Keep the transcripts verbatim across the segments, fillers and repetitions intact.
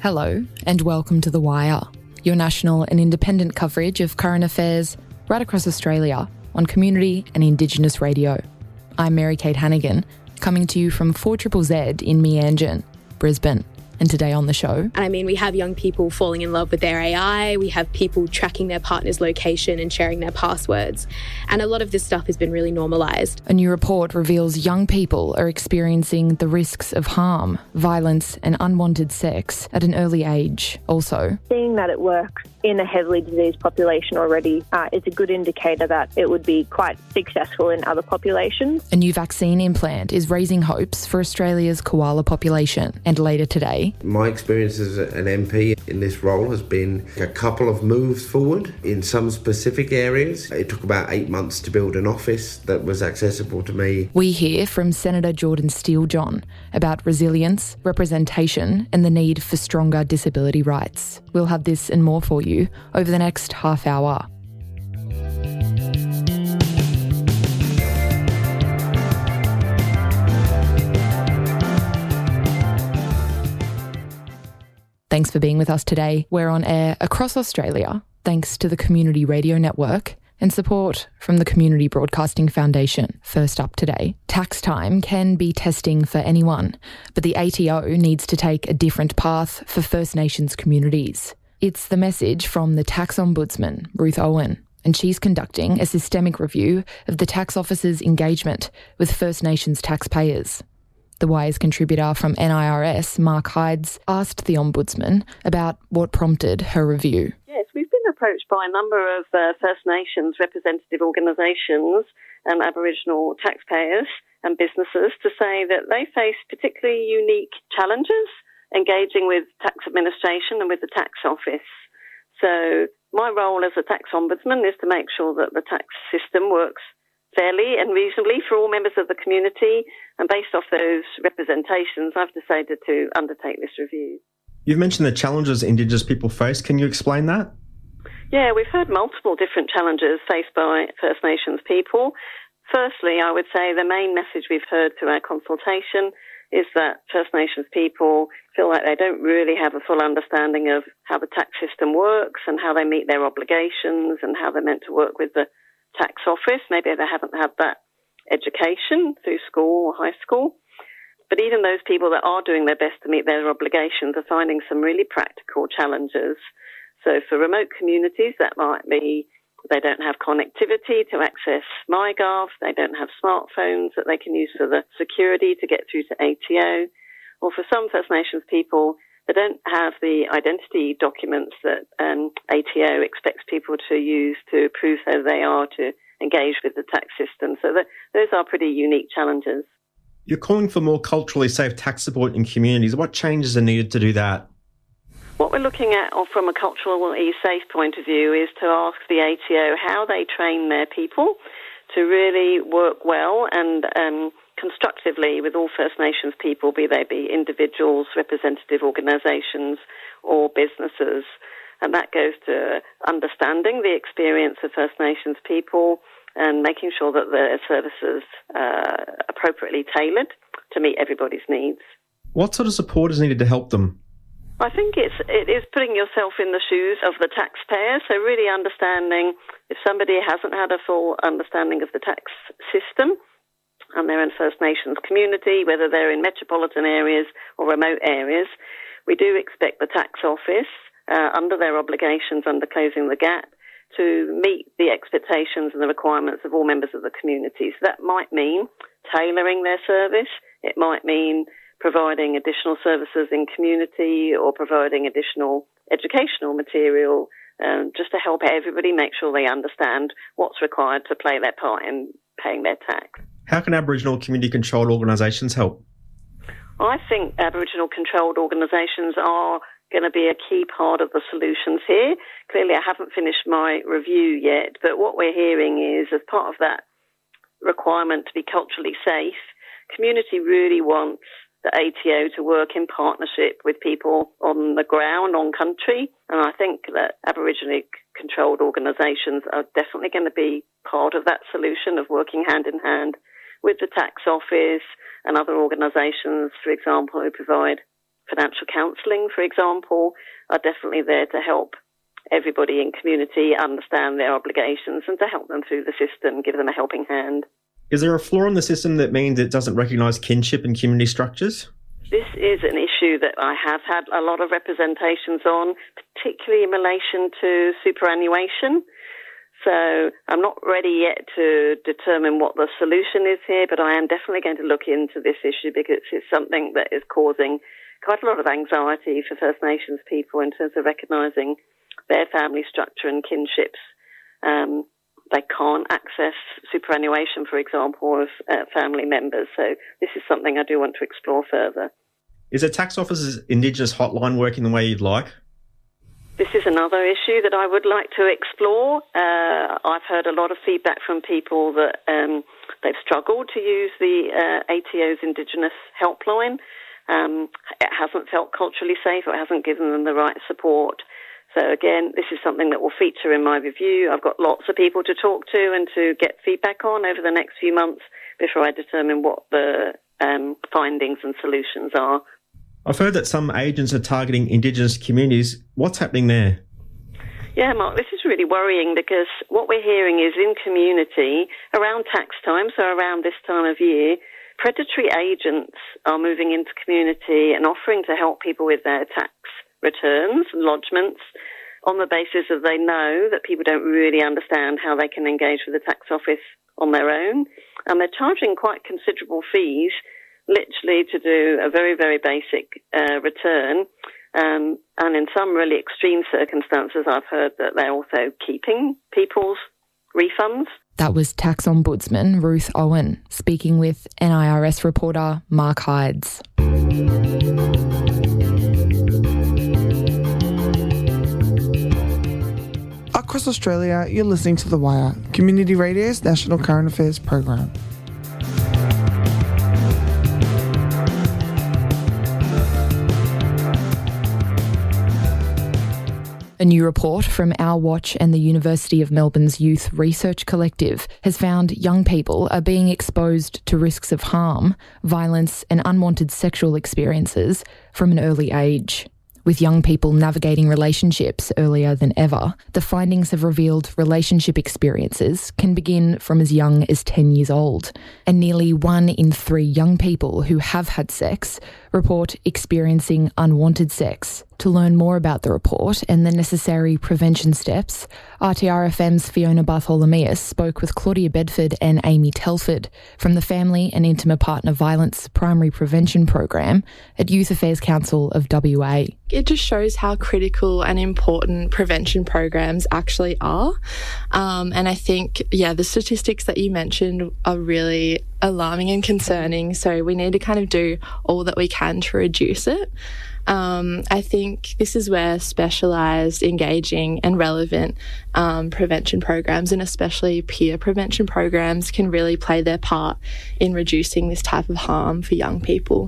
Hello and welcome to The Wire, your national and independent coverage of current affairs right across Australia on community and Indigenous radio. I'm Mary-Kate Hannigan, coming to you from four Z Z Z in Meanjin, Brisbane. And today on the show... I mean, we have young people falling in love with their A I, we have people tracking their partner's location and sharing their passwords, and a lot of this stuff has been really normalised. A new report reveals young people are experiencing the risks of harm, violence and unwanted sex at an early age also. Seeing that it works in a heavily diseased population already uh, is a good indicator that it would be quite successful in other populations. A new vaccine implant is raising hopes for Australia's koala population. And later today... My experience as an M P in this role has been a couple of moves forward in some specific areas. It took about eight months to build an office that was accessible to me. We hear from Senator Jordan Steele-John about resilience, representation and the need for stronger disability rights. We'll have this and more for you over the next half hour. Thanks for being with us today. We're on air across Australia, thanks to the Community Radio Network and support from the Community Broadcasting Foundation. First up today, tax time can be testing for anyone, but the A T O needs to take a different path for First Nations communities. It's the message from the Tax Ombudsman, Ruth Owen, and she's conducting a systemic review of the Tax Office's engagement with First Nations taxpayers. The Wire's contributor from N I R S, Mark Hydes, asked the Ombudsman about what prompted her review. Yes, we've been approached by a number of uh, First Nations representative organisations and Aboriginal taxpayers and businesses to say that they face particularly unique challenges engaging with tax administration and with the tax office. So my role as a tax ombudsman is to make sure that the tax system works fairly and reasonably for all members of the community, and based off those representations, I've decided to undertake this review. You've mentioned the challenges Indigenous people face. Can you explain that? Yeah, we've heard multiple different challenges faced by First Nations people. Firstly, I would say the main message we've heard through our consultation is that First Nations people feel like they don't really have a full understanding of how the tax system works and how they meet their obligations and how they're meant to work with the tax office. Maybe they haven't had that education through school or high school. But even those people that are doing their best to meet their obligations are finding some really practical challenges. So for remote communities, that might be they don't have connectivity to access MyGov, they don't have smartphones that they can use for the security to get through to A T O, or for some First Nations people, they don't have the identity documents that um, A T O expects people to use to prove who they are to engage with the tax system. So that, those are pretty unique challenges. You're calling for more culturally safe tax support in communities. What changes are needed to do that? What we're looking at from a culturally safe point of view is to ask the A T O how they train their people to really work well and um, constructively with all First Nations people, be they be individuals, representative organisations or businesses. And that goes to understanding the experience of First Nations people and making sure that their services are appropriately tailored to meet everybody's needs. What sort of support is needed to help them? I think it's, it is putting yourself in the shoes of the taxpayer, so really understanding if somebody hasn't had a full understanding of the tax system and they're in First Nations community, whether they're in metropolitan areas or remote areas, we do expect the tax office, uh, under their obligations under Closing the Gap, to meet the expectations and the requirements of all members of the community. So that might mean tailoring their service, it might mean providing additional services in community or providing additional educational material um, just to help everybody make sure they understand what's required to play their part in paying their tax. How can Aboriginal community-controlled organisations help? I think Aboriginal controlled organisations are going to be a key part of the solutions here. Clearly, I haven't finished my review yet, but what we're hearing is as part of that requirement to be culturally safe, community really wants the A T O to work in partnership with people on the ground, on country. And I think that Aboriginally controlled organisations are definitely going to be part of that solution of working hand in hand with the tax office and other organisations, for example, who provide financial counselling, for example, are definitely there to help everybody in community understand their obligations and to help them through the system, give them a helping hand. Is there a flaw in the system that means it doesn't recognise kinship and community structures? This is an issue that I have had a lot of representations on, particularly in relation to superannuation. So I'm not ready yet to determine what the solution is here, but I am definitely going to look into this issue because it's something that is causing quite a lot of anxiety for First Nations people in terms of recognising their family structure and kinships. Um, they can't access superannuation, for example, of uh, family members. So this is something I do want to explore further. Is the tax office's Indigenous hotline working the way you'd like? This is another issue that I would like to explore. Uh, I've heard a lot of feedback from people that um, they've struggled to use the uh, A T O's Indigenous helpline. Um, it hasn't felt culturally safe, or it hasn't given them the right support. So again, this is something that will feature in my review. I've got lots of people to talk to and to get feedback on over the next few months before I determine what the um, findings and solutions are. I've heard that some agents are targeting Indigenous communities. What's happening there? Yeah, Mark, this is really worrying because what we're hearing is in community, around tax time, so around this time of year, predatory agents are moving into community and offering to help people with their tax returns and lodgements on the basis that they know that people don't really understand how they can engage with the tax office on their own. And they're charging quite considerable fees, literally to do a very, very basic uh, return. Um, and in some really extreme circumstances, I've heard that they're also keeping people's refunds. That was Tax Ombudsman Ruth Owen speaking with N I R S reporter Mark Hydes. Across Australia, you're listening to The Wire, Community Radio's national current affairs program. A new report from Our Watch and the University of Melbourne's Youth Research Collective has found young people are being exposed to risks of harm, violence and unwanted sexual experiences from an early age. With young people navigating relationships earlier than ever, the findings have revealed relationship experiences can begin from as young as ten years old, and nearly one in three young people who have had sex report experiencing unwanted sex. To learn more about the report and the necessary prevention steps, R T R F M's Fiona Bartholomeus spoke with Claudia Bedford and Amy Telford from the Family and Intimate Partner Violence Primary Prevention Program at Youth Affairs Council of W A. It just shows how critical and important prevention programs actually are. Um, and I think, yeah, the statistics that you mentioned are really alarming and concerning. So we need to kind of do all that we can to reduce it. Um, I think this is where specialised, engaging and relevant um, prevention programs, and especially peer prevention programs, can really play their part in reducing this type of harm for young people.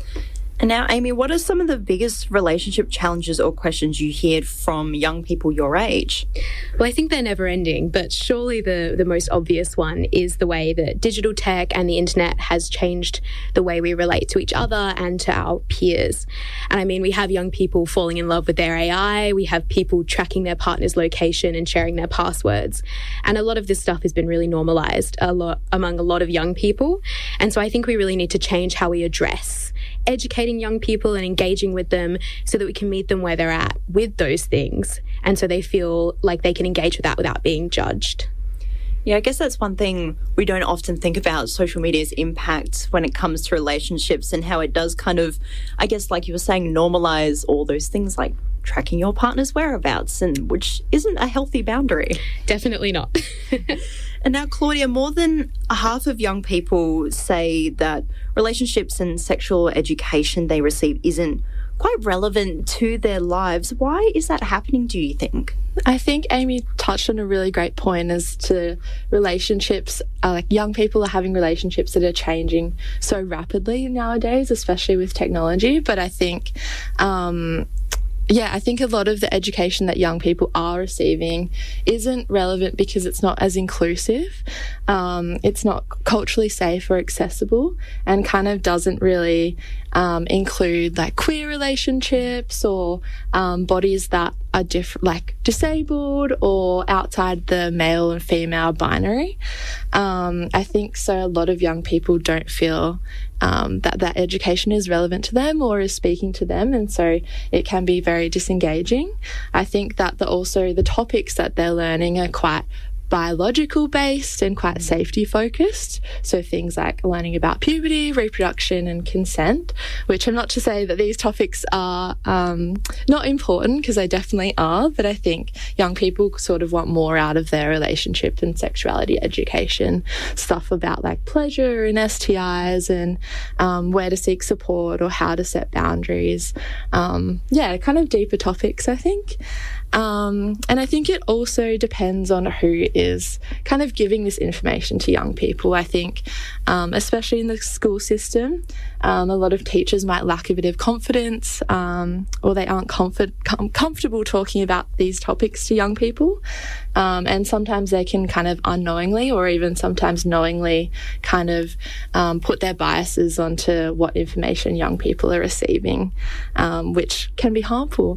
And now, Amy, what are some of the biggest relationship challenges or questions you hear from young people your age? Well, I think they're never ending, but surely the, the most obvious one is the way that digital tech and the internet has changed the way we relate to each other and to our peers. And I mean, we have young people falling in love with their A I, we have people tracking their partner's location and sharing their passwords. And a lot of this stuff has been really normalised a lot among a lot of young people. And so I think we really need to change how we address educating young people and engaging with them so that we can meet them where they're at with those things, and so they feel like they can engage with that without being judged. Yeah, I guess that's one thing we don't often think about, social media's impact when it comes to relationships and how it does kind of, I guess, like you were saying, normalise all those things like tracking your partner's whereabouts, and which isn't a healthy boundary. Definitely not. And now, Claudia, more than half of young people say that relationships and sexual education they receive isn't quite relevant to their lives. Why is that happening, do you think? I think Amy touched on a really great point as to relationships. Uh, like young people are having relationships that are changing so rapidly nowadays, especially with technology. But I think um, Yeah, I think a lot of the education that young people are receiving isn't relevant because it's not as inclusive, um, it's not culturally safe or accessible, and kind of doesn't really um, include like queer relationships or um, bodies that are different, like disabled or outside the male and female binary. Um, I think so a lot of young people don't feel Um, that that education is relevant to them or is speaking to them, and so it can be very disengaging. I think that the, also the topics that they're learning are quite biological based and quite safety focused. So things like learning about puberty, reproduction and consent, which I'm not to say that these topics are um, not important, because they definitely are, but I think young people sort of want more out of their relationship and sexuality education, stuff about like pleasure and S T Is and um, where to seek support or how to set boundaries. Um, yeah, kind of deeper topics, I think. Um, and I think it also depends on who is kind of giving this information to young people. I think, um, especially in the school system, um, a lot of teachers might lack a bit of confidence, um, or they aren't comfort- com- comfortable talking about these topics to young people. Um, and sometimes they can kind of unknowingly or even sometimes knowingly kind of um, put their biases onto what information young people are receiving, um, which can be harmful.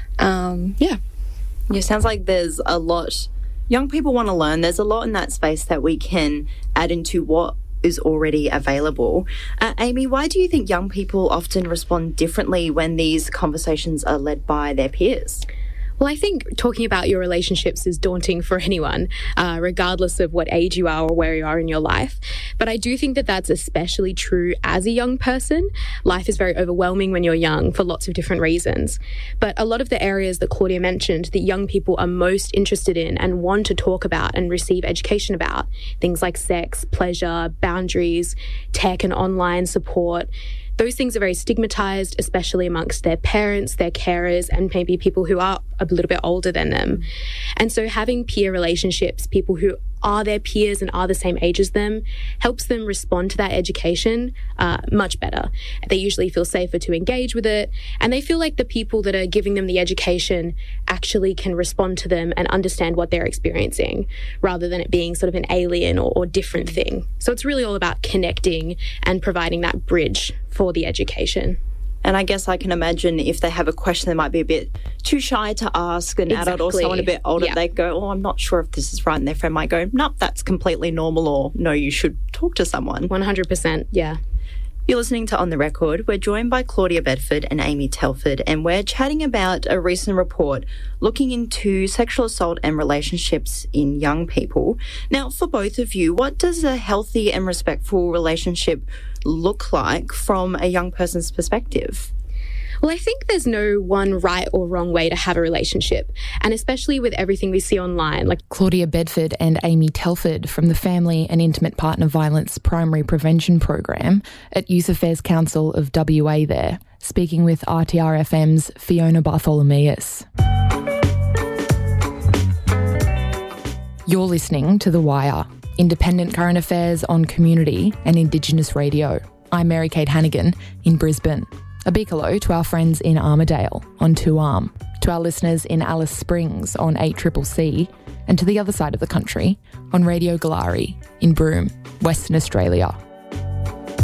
Um, yeah. Yeah, sounds like there's a lot young people want to learn. There's a lot in that space that we can add into what is already available. Uh, Amy, why do you think young people often respond differently when these conversations are led by their peers? Well, I think talking about your relationships is daunting for anyone, uh, regardless of what age you are or where you are in your life. But I do think that that's especially true as a young person. Life is very overwhelming when you're young for lots of different reasons. But a lot of the areas that Claudia mentioned that young people are most interested in and want to talk about and receive education about, things like sex, pleasure, boundaries, tech and online support, those things are very stigmatized, especially amongst their parents, their carers, and maybe people who are a little bit older than them. And so having peer relationships, people who are their peers and are the same age as them, helps them respond to that education uh, much better. They usually feel safer to engage with it, and they feel like the people that are giving them the education actually can respond to them and understand what they're experiencing, rather than it being sort of an alien or, or different thing. So it's really all about connecting and providing that bridge for the education. And I guess I can imagine if they have a question they might be a bit too shy to ask, an exactly. adult or someone a bit older, yeah. they go, oh, I'm not sure if this is right. And their friend might go, nope, that's completely normal, or no, you should talk to someone. one hundred percent, yeah. You're listening to On the Record. We're joined by Claudia Bedford and Amy Telford, and we're chatting about a recent report looking into sexual assault and relationships in young people. Now, for both of you, what does a healthy and respectful relationship look like from a young person's perspective? Well, I think there's no one right or wrong way to have a relationship, and especially with everything we see online. Like Claudia Bedford and Amy Telford from the Family and Intimate Partner Violence Primary Prevention Program at Youth Affairs Council of W A there, speaking with R T R F M's Fiona Bartholomeus. You're listening to The Wire, independent current affairs on community and Indigenous radio. I'm Mary-Kate Hannigan in Brisbane. A big hello to our friends in Armidale on two arm, to our listeners in Alice Springs on eight C C C, and to the other side of the country on Radio Galari in Broome, Western Australia.